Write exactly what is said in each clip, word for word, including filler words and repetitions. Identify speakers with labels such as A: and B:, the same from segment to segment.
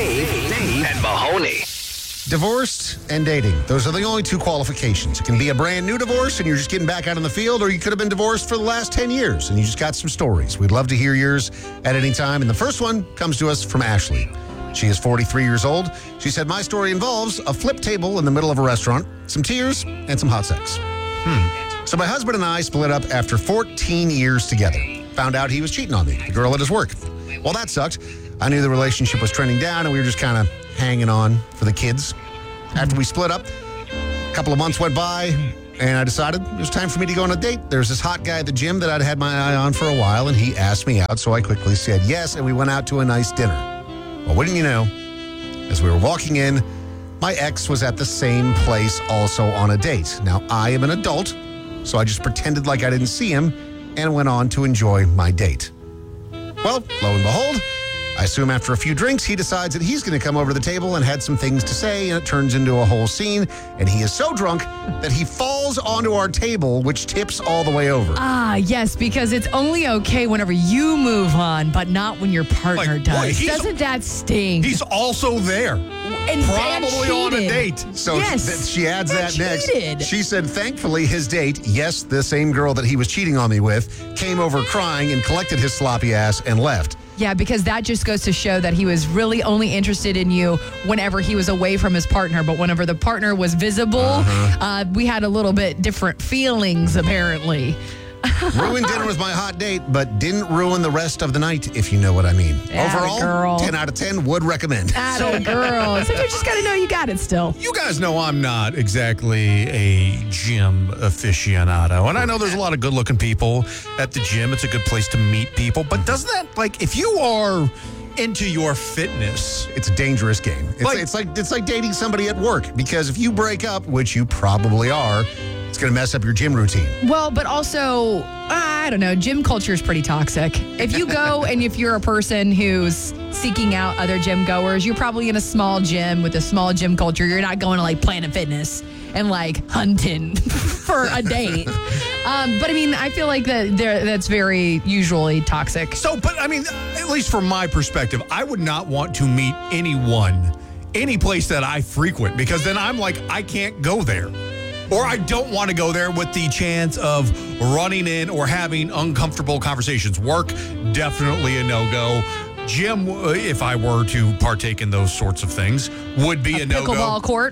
A: Dave, Dave and Mahoney.
B: Divorced and dating. Those are the only two qualifications. It can be a brand new divorce and you're just getting back out in the field, or you could have been divorced for the last ten years and you just got some stories. We'd love to hear yours at any time. And the first one comes to us from Ashley. She is forty-three years old. She said, my story involves a flip table in the middle of a restaurant, some tears, and some hot sex. Hmm. So my husband and I split up after fourteen years together. Found out he was cheating on me, the girl at his work. Well, that sucked. I knew the relationship was trending down and we were just kind of hanging on for the kids. After we split up, a couple of months went by and I decided it was time for me to go on a date. There's this hot guy at the gym that I'd had my eye on for a while and he asked me out, so I quickly said yes and we went out to a nice dinner. Well, wouldn't you know, as we were walking in, my ex was at the same place also on a date. Now, I am an adult, so I just pretended like I didn't see him and went on to enjoy my date. Well, lo and behold, I assume after a few drinks, he decides that he's going to come over to the table and had some things to say, and it turns into a whole scene. And he is so drunk that he falls onto our table, which tips all the way over.
C: Ah, yes, because it's only okay whenever you move on, but not when your partner
D: Like,
C: does.
D: what? He's-
C: Doesn't that sting?
D: He's also there.
C: and,
D: Probably
C: and
D: on a
C: cheated.
D: date.
B: So
C: Yes.
B: th- she adds
C: And
B: that next.
C: cheated.
B: She said, thankfully, his date, yes, the same girl that he was cheating on me with, came over crying and collected his sloppy ass and left.
C: Yeah, because that just goes to show that he was really only interested in you whenever he was away from his partner. But whenever the partner was visible, uh-huh. uh, we had a little bit different feelings, apparently.
B: Ruined dinner with my hot date, but didn't ruin the rest of the night, if you know what I mean.
C: Atta
B: Overall,
C: girl.
B: ten out of ten would recommend.
C: Atta girl. So you just got to know you got it still.
D: You guys know I'm not exactly a gym aficionado. And I know there's a lot of good-looking people at the gym. It's a good place to meet people. But doesn't that, like, if you are into your fitness,
B: It's a dangerous game. It's
D: Like-
B: like, it's like it's like dating somebody at work, because if you break up, which you probably are, it's going to mess up your gym routine.
C: Well, but also, I don't know, gym culture is pretty toxic. If you go and if you're a person who's seeking out other gym goers, you're probably in a small gym with a small gym culture. You're not going to like Planet Fitness and like hunting for a date. Um, but I mean, I feel like that there- that's very usually toxic.
D: So, but I mean, at least from my perspective, I would not want to meet anyone, any place that I frequent, because then I'm like, I can't go there. Or I don't want to go there with the chance of running in or having uncomfortable conversations. Work, definitely a no-go. Gym, uh, if I were to partake in those sorts of things, would be a, no-go.
C: Pickleball court.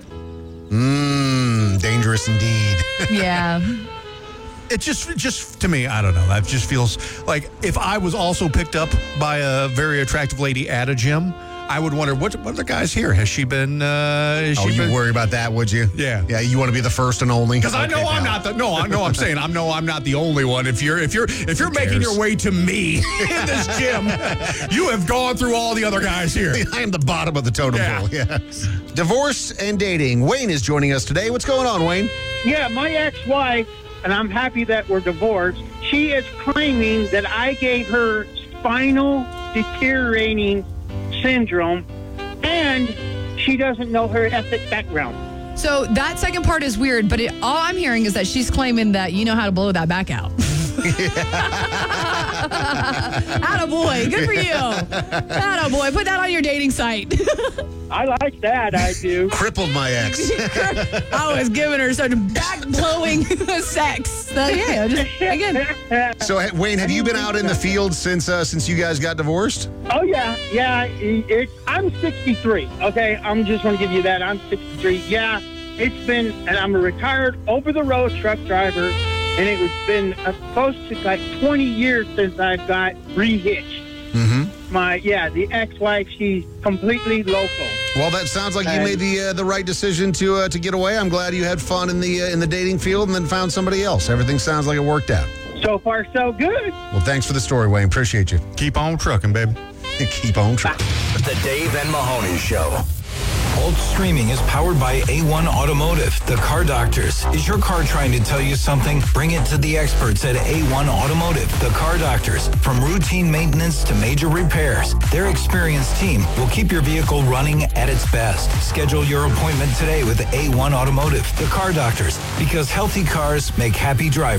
B: Mmm, dangerous indeed.
C: Yeah.
D: It just, just to me, I don't know. That just feels like if I was also picked up by a very attractive lady at a gym, I would wonder, what, what are the guys here? Has she been... Uh, has
B: Oh,
D: she
B: you
D: been,
B: worry about that, would you?
D: Yeah.
B: Yeah, you want to be the first and only?
D: Because I know
B: Okay,
D: I'm
B: pal.
D: not the no, I know I'm saying I know I'm not the only one. If you're if you're if you're making
B: cares?
D: your way to me in this gym, you have gone through all the other guys here.
B: I am the bottom of the totem
D: Yeah.
B: pole. Yeah. Divorce and dating. Wayne is joining us today. What's going on, Wayne?
E: Yeah, my ex-wife, and I'm happy that we're divorced, she is claiming that I gave her spinal deteriorating syndrome, and she doesn't know her ethnic background.
C: So that second part is weird, but it, all I'm hearing is that she's claiming that you know how to blow that back out. Attaboy. Good for you. Attaboy. Put that on your dating site.
E: I like that, I do.
B: Crippled my ex.
C: I was giving her such back-blowing sex. So, yeah, just, again.
B: So, hey, Wayne, have you been out in the field since uh, since you guys got divorced?
E: Oh, yeah, yeah. It, it, I'm sixty-three, okay? I'm just going to give you that. I'm sixty-three. Yeah, it's been, and I'm a retired over-the-road truck driver, and it was been uh, close to like twenty years since I got re-hitched.
B: Mm-hmm.
E: My, yeah, the ex-wife, she's completely local.
B: Well, that sounds like you
E: And-
B: made the uh, the right decision to uh, to get away. I'm glad you had fun in the uh, in the dating field and then found somebody else. Everything sounds like it worked out.
E: So far, so good.
B: Well, thanks for the story, Wayne. Appreciate you.
D: Keep on trucking, baby.
B: Keep on trucking.
A: The Dave and Mahoney Show.
F: Alt Streaming is powered by A one Automotive, the car doctors. Is your car trying to tell you something? Bring it to the experts at A one Automotive, the car doctors. From routine maintenance to major repairs, their experienced team will keep your vehicle running at its best. Schedule your appointment today with A one Automotive, the car doctors, because healthy cars make happy drivers.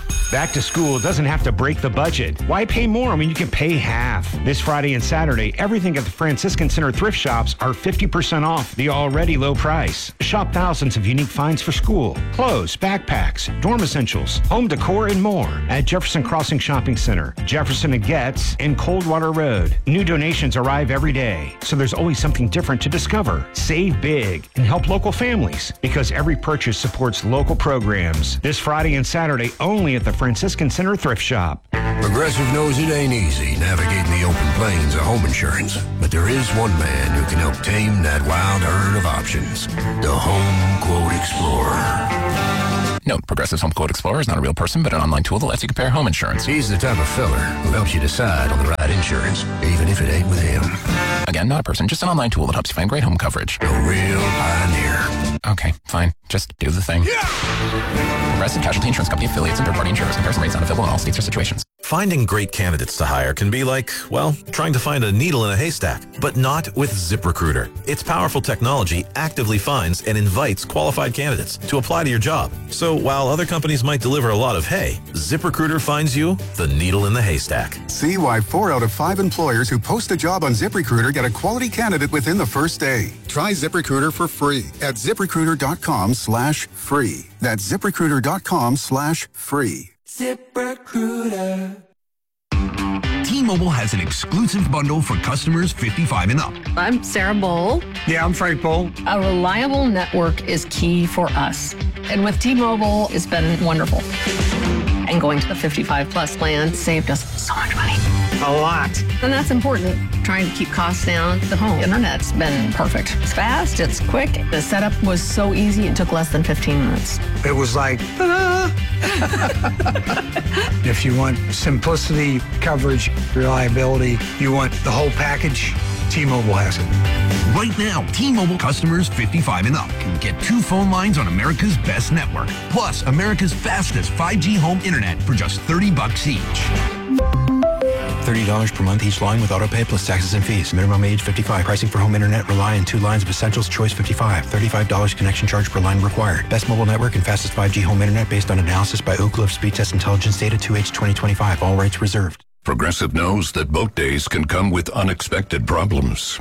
G: Back to school doesn't have to break the budget. Why pay more when you can pay half? This Friday and Saturday, everything at the Franciscan Center thrift shops are fifty percent off the already low price. Shop thousands of unique finds for school, clothes, backpacks, dorm essentials, home decor, and more at Jefferson Crossing Shopping Center, Jefferson and Getz, and Coldwater Road. New donations arrive every day, so there's always something different to discover. Save big and help local families because every purchase supports local programs. This Friday and Saturday only at the Franciscan Center Thrift Shop.
H: Progressive knows it ain't easy navigating the open plains of home insurance, but there is one man who can help tame that wild herd of options. The Home Quote Explorer.
I: Note, Progressive's Home Quote Explorer is not a real person, but an online tool that lets you compare home insurance.
H: He's the type of feller who helps you decide on the right insurance, even if it ain't with him.
I: Again, not a person, just an online tool that helps you find great home coverage.
H: A real pioneer.
I: Okay, fine. Just do the thing. Yeah! Progressive Casualty Insurance Company affiliates and third-party insurers. Comparison rates not available in all states or situations.
J: Finding great candidates to hire can be like, well, trying to find a needle in a haystack, but not with ZipRecruiter. Its powerful technology actively finds and invites qualified candidates to apply to your job. So while other companies might deliver a lot of hay, ZipRecruiter finds you the needle in the haystack.
K: See why four out of five employers who post a job on ZipRecruiter get a quality candidate within the first day. Try ZipRecruiter for free at ZipRecruiter.com slash free. That's ZipRecruiter.com slash free.
L: ZipRecruiter. T-Mobile has an exclusive bundle for customers fifty-five and up.
M: I'm Sarah Bowl.
N: Yeah, I'm Frank Bowl.
M: A reliable network is key for us. And with T-Mobile, it's been wonderful. And going to the fifty-five plus plan saved us so much money.
N: A lot.
M: And that's important. Trying to keep costs down. The home internet's been perfect. It's fast, it's quick. The setup was so easy, it took less than fifteen minutes.
N: It was like, ta-da! If you want simplicity, coverage, reliability, you want the whole package, T-Mobile has it.
L: Right now, T-Mobile customers fifty-five and up can get two phone lines on America's best network, plus America's fastest five G home internet for just thirty bucks each.
O: thirty dollars per month each line with autopay plus taxes and fees. Minimum age fifty-five. Pricing for home internet rely on two lines of Essentials Choice fifty-five. thirty-five dollars connection charge per line required. Best mobile network and fastest five G home internet based on analysis by Oak Cliff Speed Test Intelligence Data two H twenty twenty-five. All rights reserved.
P: Progressive knows that boat days can come with unexpected problems.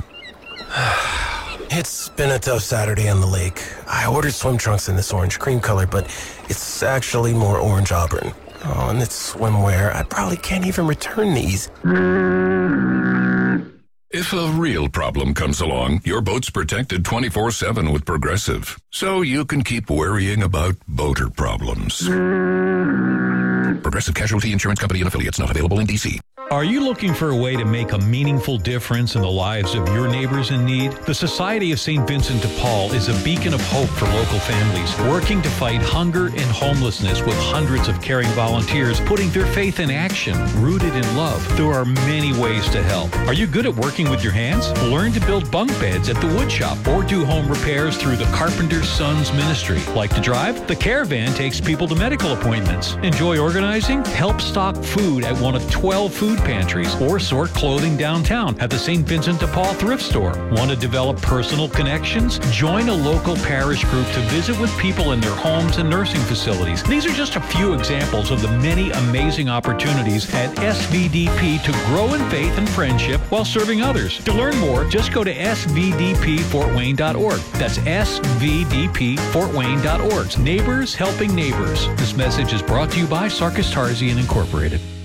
Q: It's been a tough Saturday on the lake. I ordered swim trunks in this orange cream color, but it's actually more orange auburn. Oh, and it's swimwear. I probably can't even return these.
P: If a real problem comes along, your boat's protected twenty-four seven with Progressive, so you can keep worrying about boater problems. Progressive Casualty Insurance Company and affiliates, not available in D C.
R: Are you looking for a way to make a meaningful difference in the lives of your neighbors in need? The Society of Saint Vincent de Paul is a beacon of hope for local families, working to fight hunger and homelessness with hundreds of caring volunteers putting their faith in action, rooted in love. There are many ways to help. Are you good at working with your hands? Learn to build bunk beds at the wood shop or do home repairs through the Carpenter's Sons Ministry. Like to drive? The Caravan takes people to medical appointments. Enjoy organizing? Help stock food at one of twelve food pantries or sort clothing downtown at the Saint Vincent de Paul thrift store. Want to develop personal connections? Join a local parish group to visit with people in their homes and nursing facilities. These are just a few examples of the many amazing opportunities at S V D P to grow in faith and friendship while serving others. To learn more, just go to S V D P Fort Wayne dot org. That's S V D P Fort Wayne dot org. Neighbors helping neighbors. This message is brought to you by Sarkis Tarzian Incorporated.